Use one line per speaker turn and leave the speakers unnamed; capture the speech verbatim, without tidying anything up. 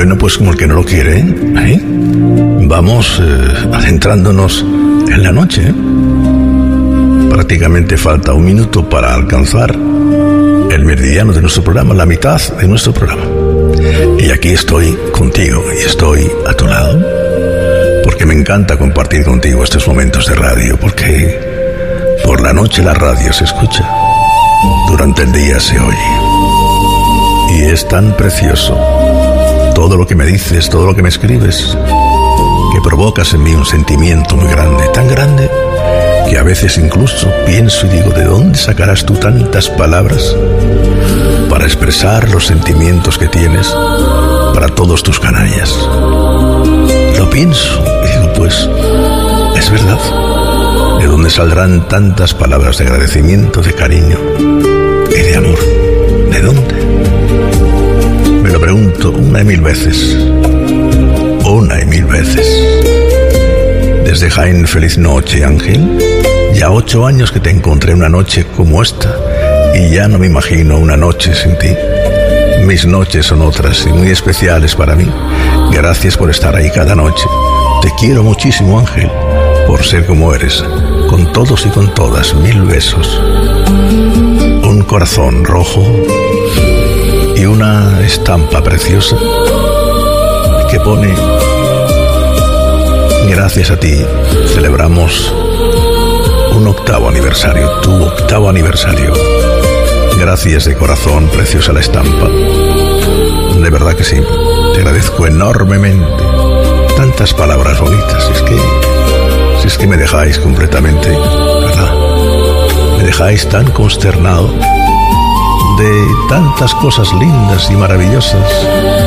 Bueno, pues como el que no lo quiere, ¿eh? Vamos eh, adentrándonos en la noche, ¿eh? Prácticamente falta un minuto para alcanzar el meridiano de nuestro programa, la mitad de nuestro programa. Y aquí estoy contigo y estoy a tu lado, porque me encanta compartir contigo estos momentos de radio, porque por la noche la radio se escucha, durante el día se oye. Y es tan precioso todo lo que me dices, todo lo que me escribes, que provocas en mí un sentimiento muy grande, tan grande que a veces incluso pienso y digo, ¿de dónde sacarás tú tantas palabras para expresar los sentimientos que tienes para todos tus canallas? Lo pienso y digo, pues, es verdad. ¿De dónde saldrán tantas palabras de agradecimiento, de cariño y de amor? ¿De dónde? Me lo pregunto una y mil veces. Una y mil veces. Desde Jaén, feliz noche, Ángel. Ya ocho años que te encontré una noche como esta y ya no me imagino una noche sin ti. Mis noches son otras y muy especiales para mí. Gracias por estar ahí cada noche. Te quiero muchísimo, Ángel, por ser como eres. Con todos y con todas, mil besos. Un corazón rojo y una estampa preciosa que pone: gracias a ti celebramos un octavo aniversario, tu octavo aniversario. Gracias de corazón, preciosa la estampa. De verdad que sí, te agradezco enormemente. Tantas palabras bonitas, si es que, si es que me dejáis completamente, ¿verdad? Me dejáis tan consternado de tantas cosas lindas y maravillosas